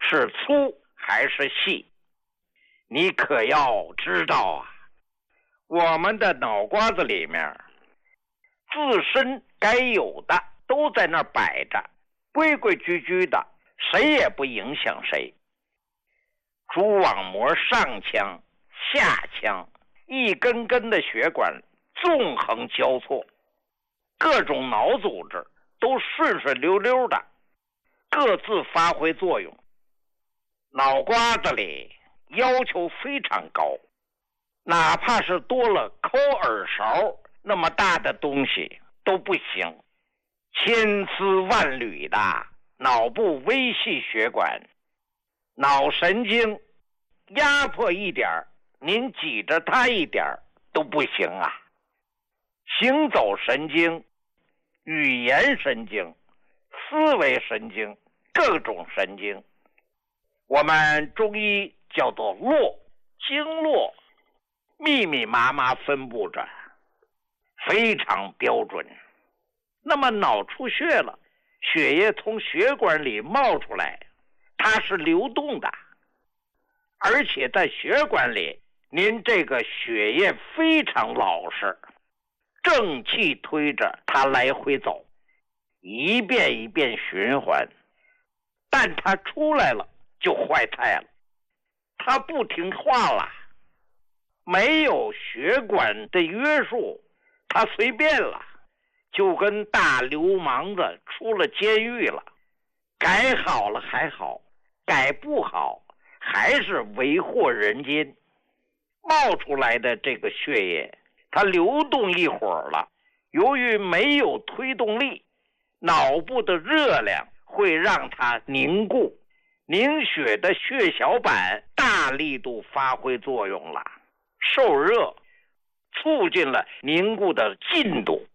是粗还是细。你可要知道啊，我们的脑瓜子里面自身该有的都在那儿摆着，规规矩矩的，谁也不影响谁。蛛网膜上腔下腔一根根的血管纵横交错，各种脑组织都顺顺溜溜的，各自发挥作用。脑瓜子里要求非常高，哪怕是多了抠耳勺那么大的东西都不行。千丝万缕的脑部微细血管，脑神经压迫一点，您挤着它一点都不行啊。行走神经、语言神经、思维神经，各种神经，我们中医叫做络，经络密密麻麻分布着，非常标准。那么脑出血了，血液从血管里冒出来，它是流动的，而且在血管里，您这个血液非常老实，正气推着它来回走，一遍一遍循环。但它出来了就坏菜了，它不听话了，没有血管的约束，它随便了，就跟大流氓子出了监狱了。改好了还好，改不好还是为祸人间。冒出来的这个血液，它流动一会儿了，由于没有推动力，脑部的热量会让它凝固，凝血的血小板大力度发挥作用了，受热促进了凝固的进度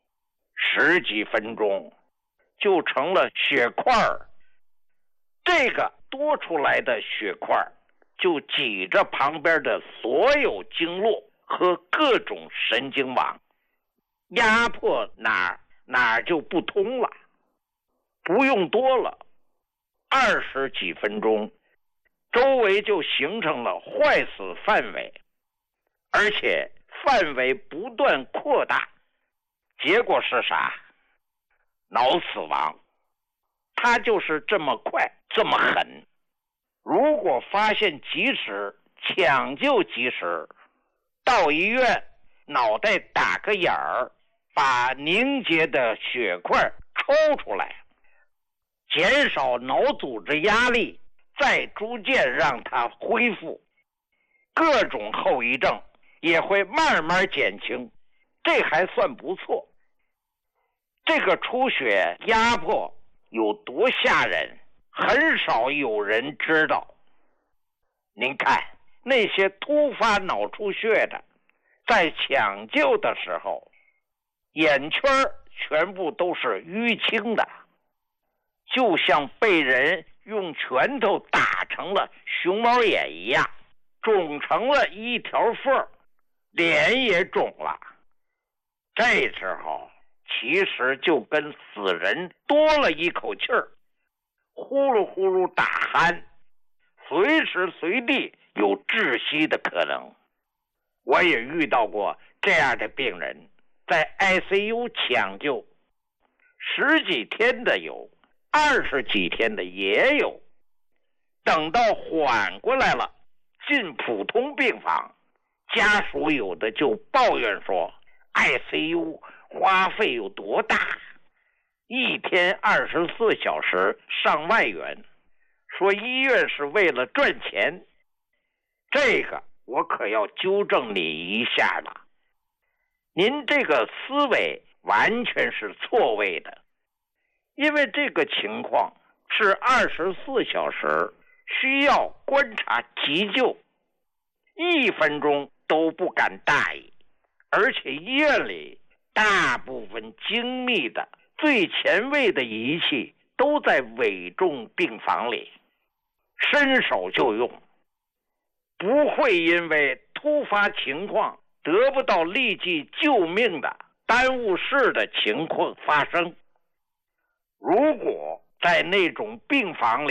，10几分钟就成了血块儿。这个多出来的血块就挤着旁边的所有经络和各种神经网，压迫哪儿就不通了。不用多了，20几分钟，周围就形成了坏死范围，而且范围不断扩大。结果是啥？脑死亡。它就是这么快，这么狠。如果发现及时，抢救及时，到医院脑袋打个眼儿，把凝结的血块抽出来，减少脑组织压力，再逐渐让它恢复，各种后遗症也会慢慢减轻，这还算不错。这个出血压迫有多吓人，很少有人知道。您看那些突发脑出血的，在抢救的时候，眼圈全部都是淤青的，就像被人用拳头打成了熊猫眼一样，肿成了一条缝，脸也肿了。这时候其实就跟死人多了一口气儿，呼噜呼噜打鼾，随时随地有窒息的可能。我也遇到过这样的病人，在 ICU 抢救，10几天的有，20几天的也有。等到缓过来了，进普通病房，家属有的就抱怨说 ICU 花费有多大，一天24小时上万元，说医院是为了赚钱。这个我可要纠正你一下了，您这个思维完全是错位的，因为这个情况是24小时需要观察急救，1分钟都不敢大意，而且医院里大部分精密的最前卫的仪器都在危重病房里，伸手就用，不会因为突发情况得不到立即救命的耽误事的情况发生。如果在那种病房里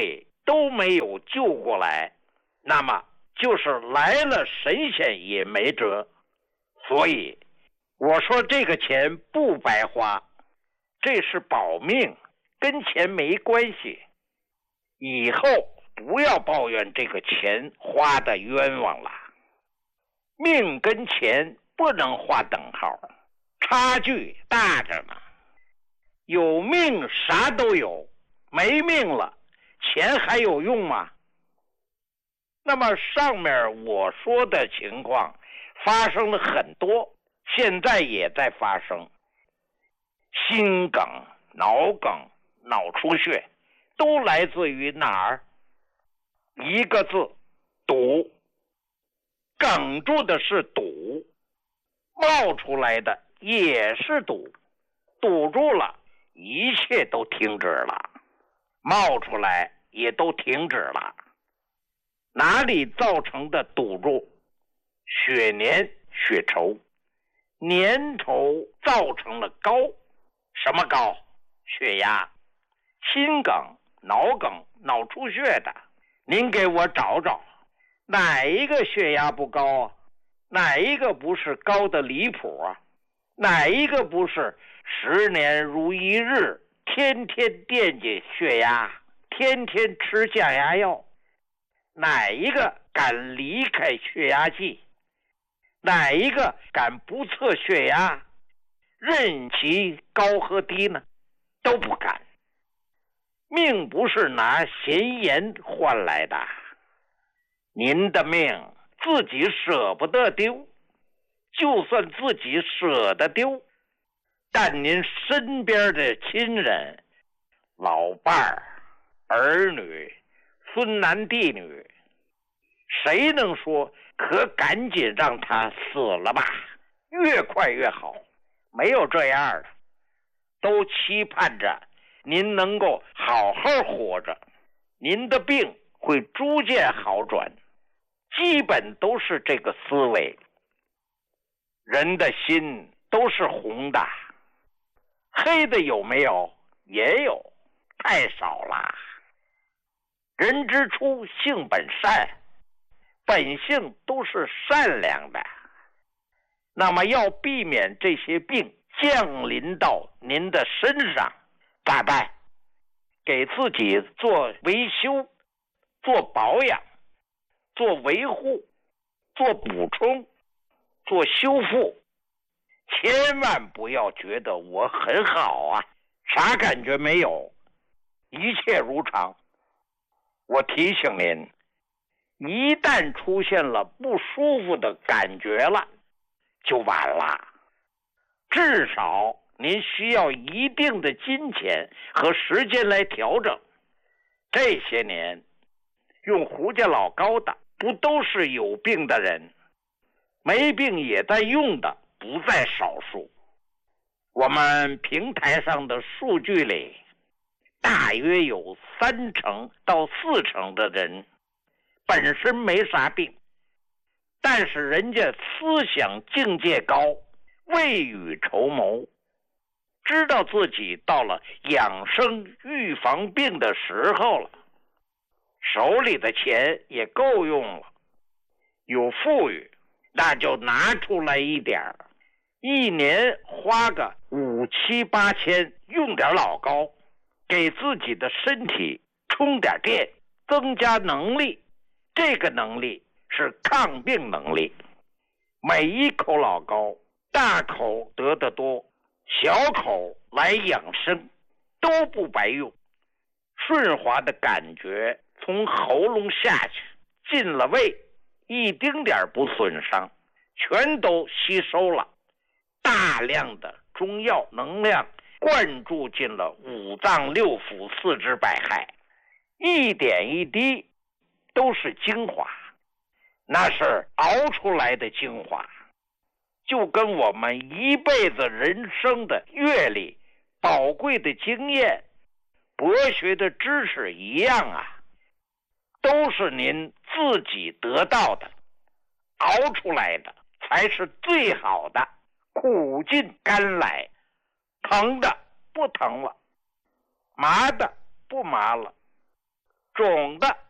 都没有救过来，那么就是来了神仙也没辙。所以我说这个钱不白花，这是保命，跟钱没关系。以后不要抱怨这个钱花的冤枉了。命跟钱不能画等号，差距大着呢。有命啥都有，没命了，钱还有用吗？那么上面我说的情况发生了很多，现在也在发生。心梗、脑梗、脑出血都来自于哪儿？一个字，堵。哽住的是堵，冒出来的也是堵，堵住了，一切都停止了，冒出来也都停止了。哪里造成的堵住？血粘血稠，粘稠造成了高，什么高？血压。心梗、脑梗、脑出血的，您给我找找，哪一个血压不高啊？哪一个不是高的离谱啊？哪一个不是10年如一日，天天惦记血压，天天吃降压药？哪一个敢离开血压计？哪一个敢不测血压，任其高和低呢？都不敢。命不是拿闲言换来的，您的命自己舍不得丢，就算自己舍得丢，但您身边的亲人、老伴儿、儿女、孙男弟女，谁能说可赶紧让他死了吧，越快越好？没有这样的，都期盼着您能够好好活着，您的病会逐渐好转，基本都是这个思维。人的心都是红的，黑的有没有？也有，太少了。人之初性本善，本性都是善良的。那么要避免这些病降临到您的身上，咋办？给自己做维修，做保养，做维护，做补充，做修复。千万不要觉得我很好啊，啥感觉没有，一切如常。我提醒您，一旦出现了不舒服的感觉了，就晚了。至少您需要一定的金钱和时间来调整。这些年用胡家老膏的不都是有病的人，没病也在用的不在少数。我们平台上的数据里，大约有30%到40%的人本身没啥病，但是人家思想境界高，未雨绸缪，知道自己到了养生预防病的时候了，手里的钱也够用了，有富裕，那就拿出来一点，一年花个5、7、8千，用点老膏，给自己的身体充点电，增加能力。这个能力是抗病能力。每一口老膏，大口得的多，小口来养生，都不白用。顺滑的感觉从喉咙下去，进了胃，一丁点不损伤，全都吸收了。大量的中药能量灌注进了五脏六腑四肢百骸，一点一滴都是精华，那是熬出来的精华，就跟我们一辈子人生的阅历、宝贵的经验、博学的知识一样啊，都是您自己得到的，熬出来的才是最好的，苦尽甘来，疼的不疼了，麻的不麻了， 种的